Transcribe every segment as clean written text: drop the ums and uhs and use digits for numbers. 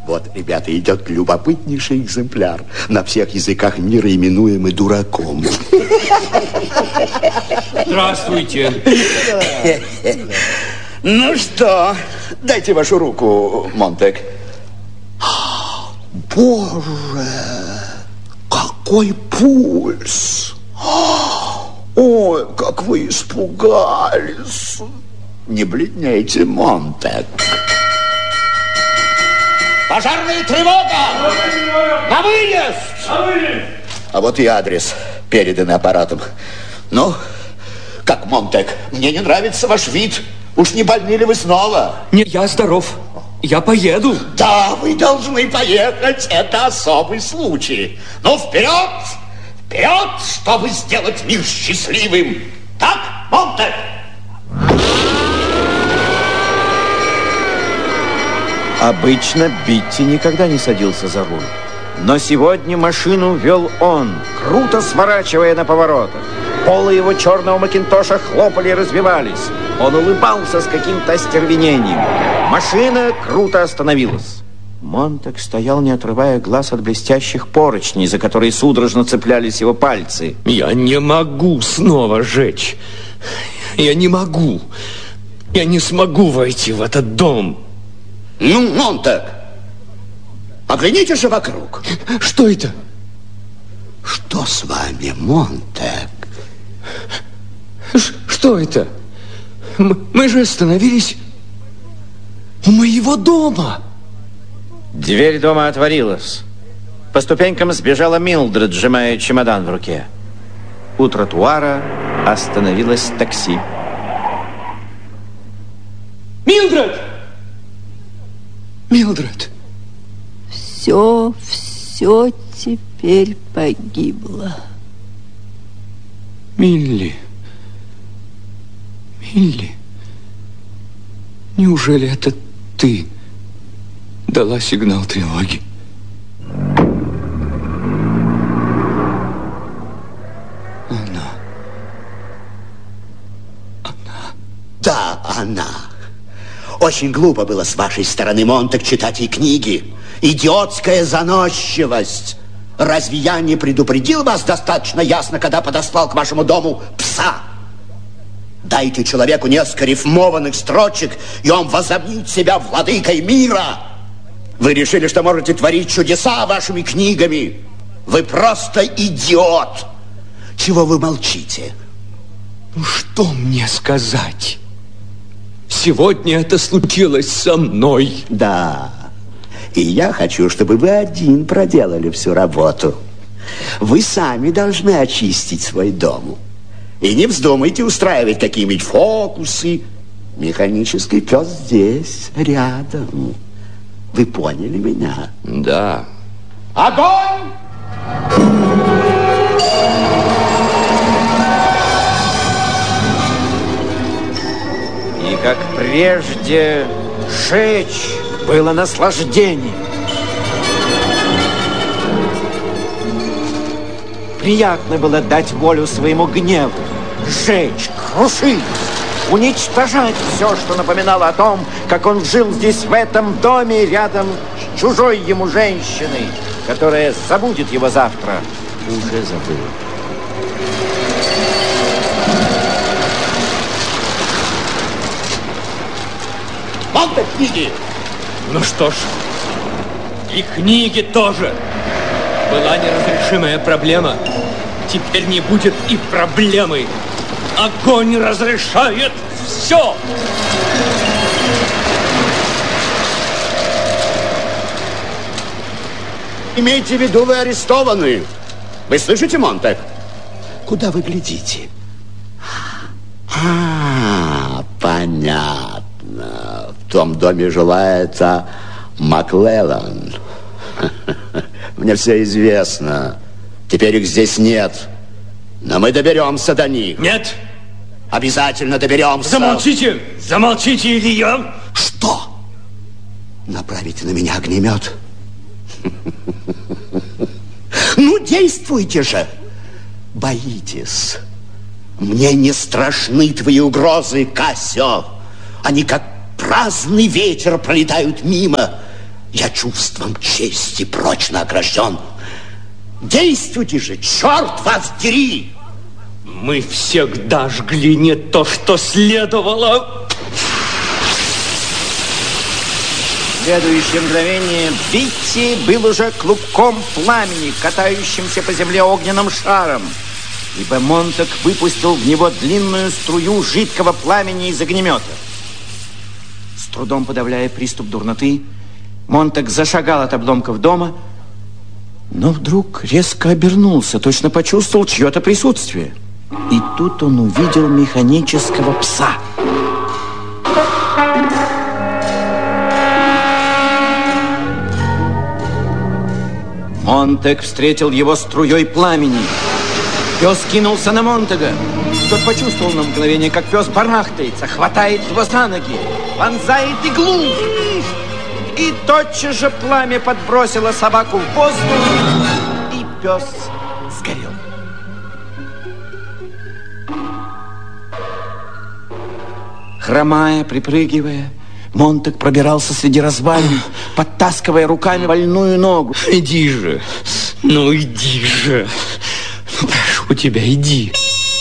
Вот, ребята, идет любопытнейший экземпляр. На всех языках мира именуемый дураком. Здравствуйте. Ну что, дайте вашу руку, Монтек. Боже, какой пульс! Ой, как вы испугались! Не бледнейте, Монтек. Пожарная тревога! На выезд! А вот и адрес, переданный аппаратом. Ну, как, Монтек, мне не нравится ваш вид. Уж не больны ли вы снова? Не, я здоров. Я поеду. Да, вы должны поехать. Это особый случай. Ну, вперед! Вперед, чтобы сделать мир счастливым. Так, Монтек? Обычно Битти никогда не садился за руль. Но сегодня машину вел он, круто сворачивая на поворотах. Полы его черного макинтоша хлопали и развивались. Он улыбался с каким-то остервенением. Машина круто остановилась. Монтек стоял, не отрывая глаз от блестящих поручней, за которые судорожно цеплялись его пальцы. Я не могу снова жечь. Я не могу. Я не смогу войти в этот дом. Ну, Монтек, огляните же вокруг. Что это? Что с вами, Монтек? Что это? Мы же остановились у моего дома. Дверь дома отворилась. По ступенькам сбежала Милдред, сжимая чемодан в руке. У тротуара остановилось такси. Милдред! Милдред! Все теперь погибло. Милли. Милли. Неужели это ты дала сигнал тревоги? Она. Да, она. Очень глупо было с вашей стороны, Монтек, читать ей книги. Идиотская заносчивость. Разве я не предупредил вас достаточно ясно, когда подослал к вашему дому пса? Дайте человеку несколько рифмованных строчек, и он возомнит себя владыкой мира. Вы решили, что можете творить чудеса вашими книгами. Вы просто идиот. Чего вы молчите? Ну, что мне сказать? Сегодня это случилось со мной. Да. И я хочу, чтобы вы один проделали всю работу. Вы сами должны очистить свой дом. И не вздумайте устраивать какие-нибудь фокусы. Механический пес здесь, рядом. Вы поняли меня? Да. Огонь! И как прежде, жечь было наслаждение. Приятно было дать волю своему гневу, сжечь, крушить, уничтожать все, что напоминало о том, как он жил здесь, в этом доме, рядом с чужой ему женщиной, которая забудет его завтра. Уже забыла. Монтек, книги! Ну что ж, и книги тоже. Была неразрешимая проблема. Теперь не будет и проблемы. Огонь разрешает все. Имейте в виду, вы арестованы. Вы слышите, Монтек? Куда вы глядите? Понятно. В том доме жила эта Маклеллан. Мне все известно. Теперь их здесь нет. Но мы доберемся до них. Нет. Обязательно доберемся. Замолчите! Замолчите, или я... Что? Направите на меня огнемет? Ну, действуйте же. Боитесь. Мне не страшны твои угрозы, Кассио. Они как праздный ветер пролетают мимо. Я чувством чести прочно огражден. Действуйте же, черт вас дери! Мы всегда жгли не то, что следовало. В следующее мгновение Битти был уже клубком пламени, катающимся по земле огненным шаром, ибо Монтек выпустил в него длинную струю жидкого пламени из огнемета. С трудом подавляя приступ дурноты, Монтек зашагал от обломков дома, но вдруг резко обернулся, точно почувствовал чье-то присутствие. И тут он увидел механического пса. Монтек встретил его струей пламени. Пес кинулся на Монтега. Тот почувствовал на мгновение, как пес барахтается, хватает его за ноги, вонзает иглу. И тотчас же пламя подбросило собаку в воздух, и пес сгорел. Хромая, припрыгивая, Монтек пробирался среди развалин, подтаскивая руками больную ногу. Иди же, ну иди же. Ну, прошу тебя, иди.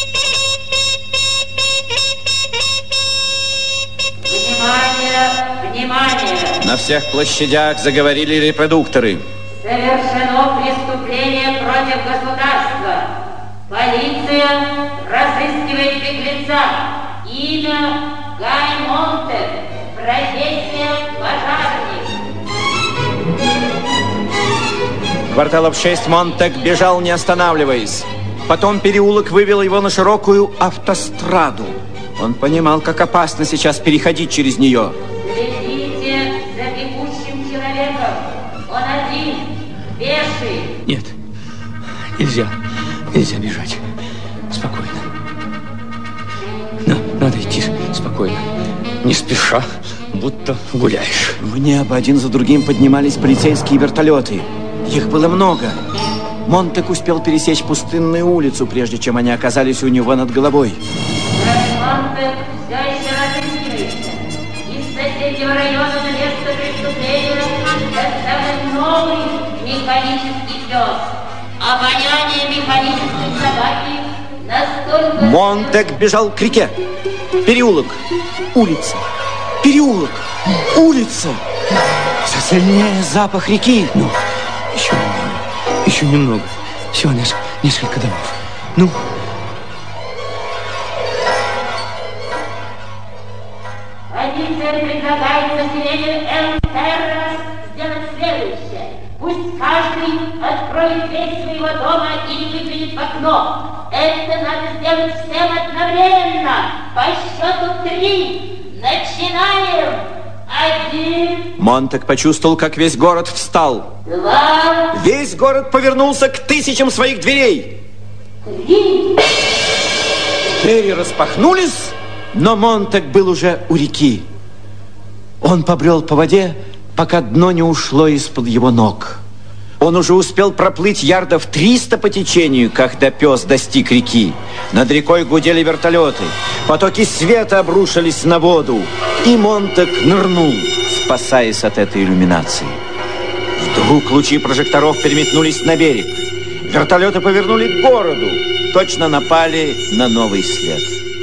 Внимание, внимание! На всех площадях заговорили репродукторы. Совершено преступление против государства. Полиция разыскивает беглеца. Имя Гай Монтек. Профессия пожарник. Кварталов 6 Монтек бежал, не останавливаясь. Потом переулок вывел его на широкую автостраду. Он понимал, как опасно сейчас переходить через нее. Следите за бегущим человеком. Он один, пеший. Нет, нельзя бежать. Спокойно. Надо идти спокойно, не спеша, будто гуляешь. В небо один за другим поднимались полицейские вертолеты. Их было много. Монтек успел пересечь пустынную улицу, прежде чем они оказались у него над головой. Монтек все еще разыскивается. Из соседнего района на место преступления доставлен новый механический пес. Обоняние механической собаки настолько... Монтек бежал к реке. Переулок, улица, переулок, улица. Все сильнее запах реки. Ну, еще немного. Всего несколько домов. Ну. Полиция предлагает населению Эл-Террас сделать следующее. Пусть каждый откроет дверь своего дома и выглянет в окно. Это надо сделать всем одновременно. По счету 3. Начинаем. 1. Монтек почувствовал, как весь город встал. 2. Весь город повернулся к тысячам своих дверей. 3. Двери распахнулись, но Монтек был уже у реки. Он побрел по воде, пока дно не ушло из-под его ног. Он уже успел проплыть ярдов 300 по течению, когда пес достиг реки. Над рекой гудели вертолеты. Потоки света обрушились на воду. И Монтек нырнул, спасаясь от этой иллюминации. Вдруг лучи прожекторов переметнулись на берег. Вертолеты повернули к городу. Точно напали на новый след.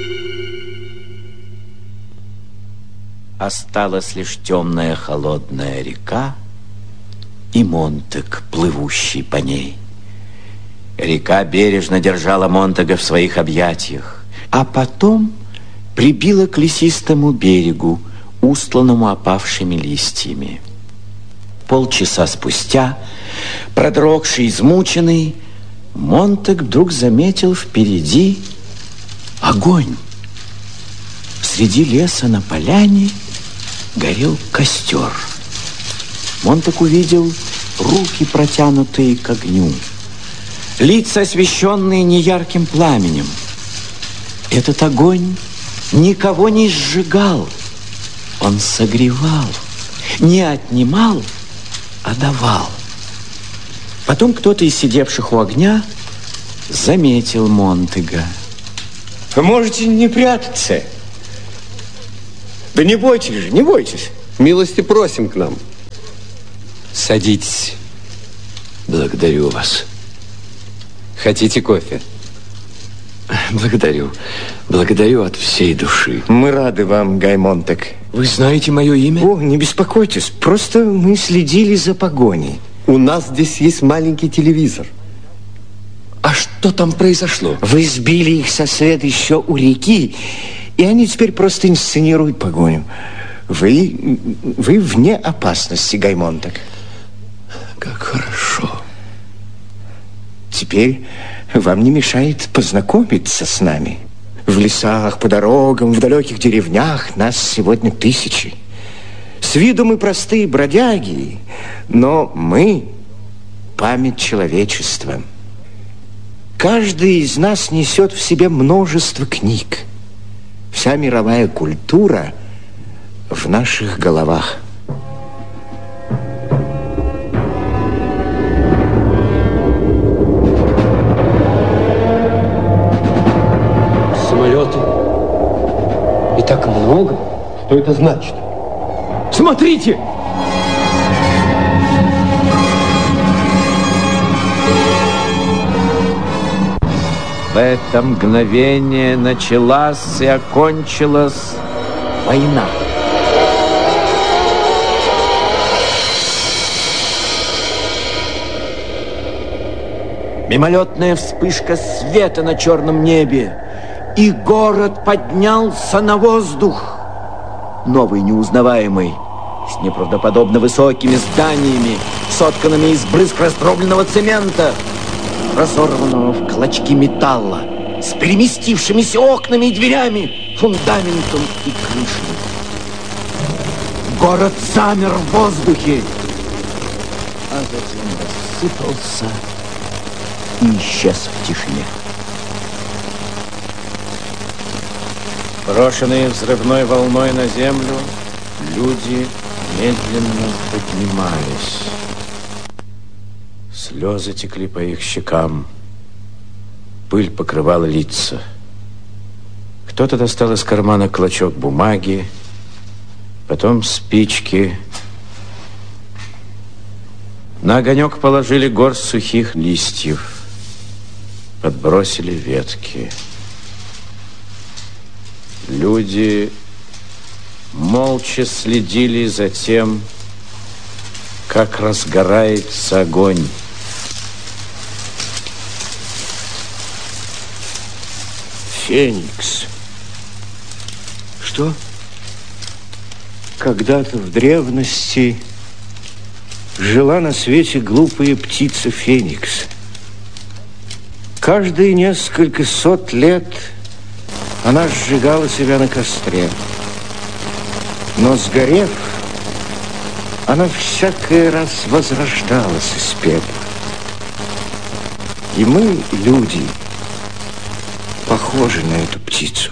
Осталась лишь темная холодная река и Монтек, плывущий по ней. Река бережно держала Монтега в своих объятиях, а потом прибила к лесистому берегу, устланному опавшими листьями. Полчаса спустя, продрогший, измученный, Монтек вдруг заметил впереди огонь. Среди леса на поляне горел костер. Монтек увидел руки, протянутые к огню, лица, освещенные неярким пламенем. Этот огонь никого не сжигал, он согревал, не отнимал, а давал. Потом кто-то из сидевших у огня заметил Монтега. Вы можете не прятаться. Да не бойтесь же, не бойтесь. Милости просим к нам. Садитесь. Благодарю вас. Хотите кофе? Благодарю. Благодарю от всей души. Мы рады вам, Гай Монтек. Вы знаете мое имя? О, не беспокойтесь. Просто мы следили за погоней. У нас здесь есть маленький телевизор. А что там произошло? Вы сбили их со следа еще у реки, и они теперь просто инсценируют погоню. Вы вне опасности, Гай Монтек. Как хорошо. Теперь вам не мешает познакомиться с нами. В лесах, по дорогам, в далеких деревнях нас сегодня тысячи. С виду мы простые бродяги, но мы память человечества. Каждый из нас несет в себе множество книг. Вся мировая культура в наших головах. Самолеты. И так много. Что это значит? Смотрите! В это мгновение началась и окончилась война. Мимолетная вспышка света на черном небе, и город поднялся на воздух. Новый, неузнаваемый, с неправдоподобно высокими зданиями, сотканными из брызг раздробленного цемента, разорванного в клочки металла, с переместившимися окнами и дверями, фундаментом и крышей. Город замер в воздухе, а затем рассыпался и исчез в тишине. Брошенные взрывной волной на землю, люди медленно поднимались. Слезы текли по их щекам. Пыль покрывала лица. Кто-то достал из кармана клочок бумаги, потом спички. На огонек положили горсть сухих листьев, подбросили ветки. Люди молча следили за тем, как разгорается огонь. Феникс. Что? Когда-то в древности жила на свете глупая птица Феникс. Каждые несколько сот лет она сжигала себя на костре. Но сгорев, она всякий раз возрождалась из пепла. И мы, люди, похожи на эту птицу.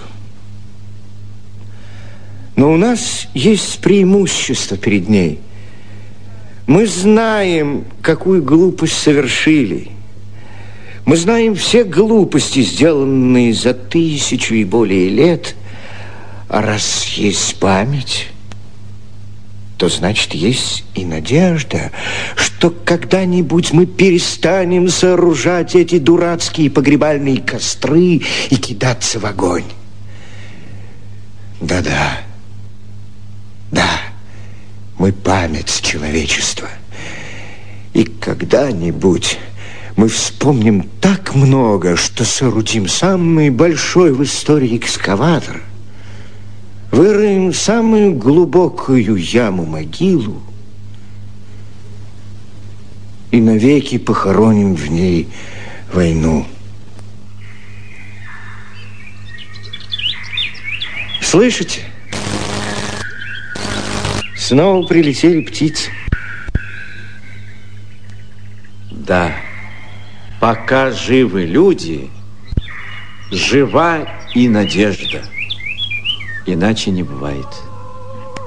Но у нас есть преимущество перед ней. Мы знаем, какую глупость совершили. Мы знаем все глупости, сделанные за 1000 и более лет. А раз есть память, то значит есть и надежда, что когда-нибудь мы перестанем сооружать эти дурацкие погребальные костры и кидаться в огонь. Да-да, да, мы память человечества. И когда-нибудь мы вспомним так много, что соорудим самый большой в истории экскаватор, выроем самую глубокую яму-могилу и навеки похороним в ней войну. Слышите? Снова прилетели птицы. Да, пока живы люди, жива и надежда. Иначе не бывает.